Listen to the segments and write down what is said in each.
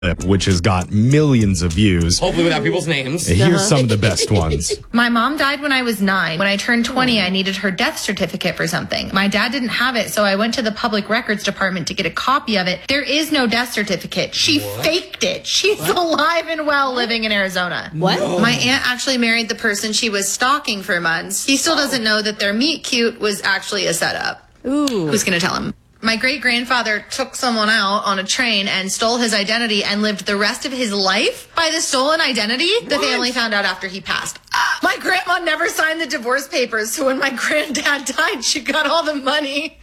clip, which has got millions of views. Hopefully without people's names. Here's some of the best ones. My mom died when I was 9. When I turned 20, I needed her death certificate for something. My dad didn't have it, so I went to the public records department to get a copy of it. There is no death certificate. She faked it. She's alive and well living in Arizona. What? No. My aunt actually married the person she was stalking for months. He still doesn't know that their meet cute was actually a setup. Ooh. Who's going to tell him? My great-grandfather took someone out on a train and stole his identity and lived the rest of his life by the stolen identity. The family found out after he passed. My grandma never signed the divorce papers, so when my granddad died, she got all the money.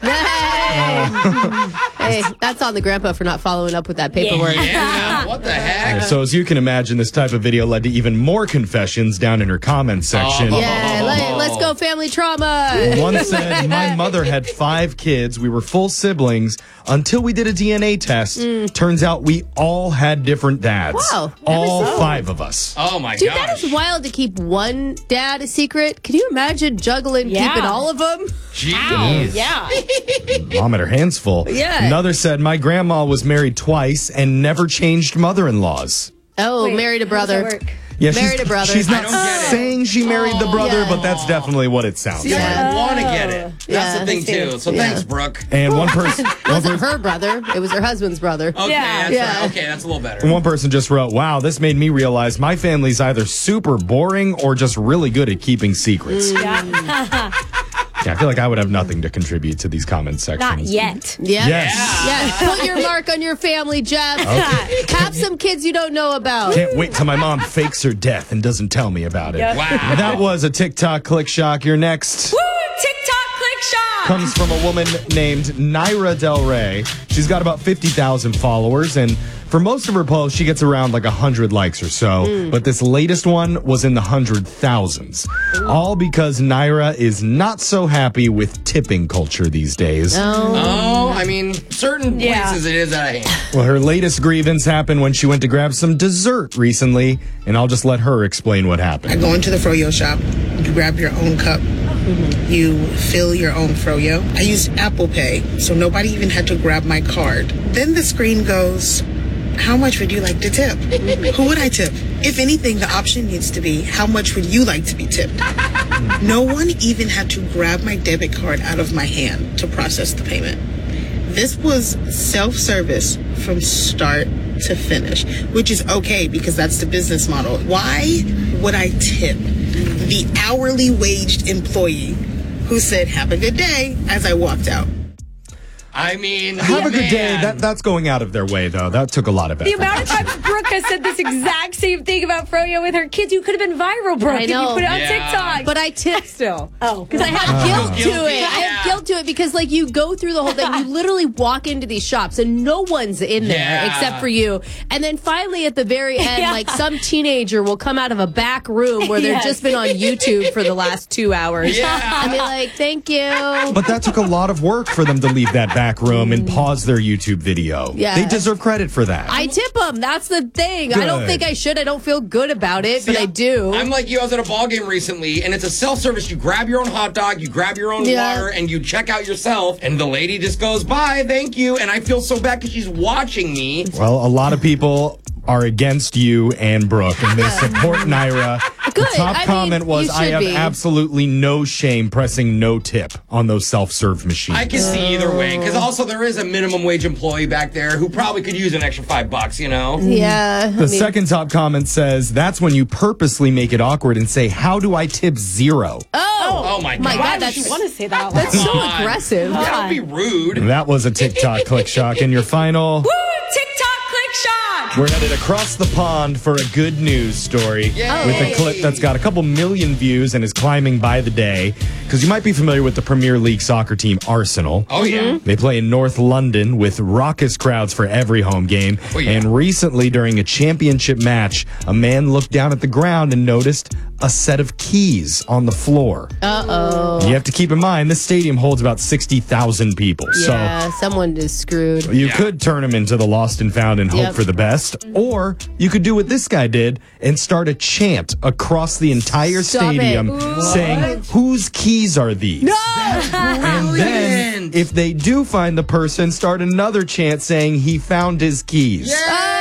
Hey, that's on the grandpa for not following up with that paperwork. Yeah, what the heck? So as you can imagine, this type of video led to even more confessions down in her comments section. Yeah, let's go family trauma. One said, my mother had 5 kids. We were full siblings until we did a DNA test. Turns out we all had different dads. Wow. All 5 of us. Oh my Dude, gosh. that is wild to keep one dad a secret. Can you imagine juggling keeping all of them? Jeez. Yeah. Mom had her hands full. Yeah. Another said, my grandma was married twice and never changed mother-in-laws. Oh, Wait, married a how does that brother. work? Yeah, Married a brother. She's not I don't get it. saying she married the brother, yeah. but that's definitely what it sounds See, like. I want to get it. That's Yeah. the thing, too. So thanks, Brooke. And one person, It wasn't her brother. It was her husband's brother. Okay, Yeah. that's Yeah. right. Okay, that's a little better. one person just wrote, wow, this made me realize my family's either super boring or just really good at keeping secrets. Yeah, I feel like I would have nothing to contribute to these comment sections. Not yet. Yeah. Yes. Yeah. Put your mark on your family, Jeff. Have some kids you don't know about. Can't wait till my mom fakes her death and doesn't tell me about it. Yep. Wow. That was a TikTok click shock. Your next Woo! TikTok click shop. comes from a woman named Naira Del Rey. She's got about 50,000 followers, and for most of her posts, she gets around like 100 likes or so. But this latest one was in the 100,000s. All because Naira is not so happy with tipping culture these days. Oh, I mean, certain places it is out of hand. Well, her latest grievance happened when she went to grab some dessert recently, and I'll just let her explain what I happened. go into the froyo shop, you grab your own cup, you fill your own froyo. I used Apple Pay, so nobody even had to grab my card. Then the screen goes, how much would you like to tip? Who would I tip? If anything, the option needs to be, how much would you like to be tipped? No one even had to grab my debit card out of my hand to process the payment. This was self-service from start to finish, which is okay because that's the business model. Why would I tip the hourly waged employee who said, have a good day, as I walked out? I mean, Have a good man. day. That's going out of their way, though. That took a lot of effort. The amount of times Brooke has said this exact same thing about Froyo with her kids, you could have been viral, Brooke. I If you know. put it on Yeah. TikTok. But I tip still. Oh. Because I have guilt to Guilty, it. I have yeah. guilt to it because, like, you go through the whole thing. You literally walk into these shops and no one's in there Yeah. except for you. And then finally at the very end, Yeah. like, some teenager will come out of a back room where they've Yes. just been on YouTube for the last 2 hours. Yeah. And be like, thank you. But that took a lot of work for them to leave that back room and pause their YouTube video. Yeah. They deserve credit for that. I tip them. That's the thing. I don't Good. think I should. I don't feel good about it, but I do. I'm like you. I was at a ball game recently, and it's a self-service. You grab your own hot dog, you grab your own Yeah. water, and you check out yourself. And the lady just goes, "Bye, thank you." And I feel so bad because she's watching me. Well, a lot of people are against you and Brooke, and they support Naira. Good. The top I mean, comment was, you I should have be. absolutely no shame pressing no tip on those self-serve machines. I can see either way because also there is a minimum wage employee back there who probably could use an extra $5. You know. Yeah. The second top comment says, that's when you purposely make it awkward and say, how do I tip 0? Oh my God. My Why God, would that's you want to say that out loud? That's so Come on. aggressive. That would be rude. That was a TikTok click shock. And your final... Woo! TikTok click shock. We're headed across the pond for a good news story Yay. with a clip that's got a couple million views and is climbing by the day. Because you might be familiar with the Premier League soccer team Arsenal. Oh yeah. They play in North London with raucous crowds for every home game. Oh, yeah. And recently, during a championship match, a man looked down at the ground and noticed a set of keys on the floor. Uh-oh. You have to keep in mind, this stadium holds about 60,000 people. Yeah, someone is screwed. So you could turn them into the lost and found and hope Yep. for the best. Or you could do what this guy did and start a chant across the entire Stop stadium it. saying, whose keys are these? No! And then, Brilliant. if they do find the person, start another chant saying he found his keys. Yeah.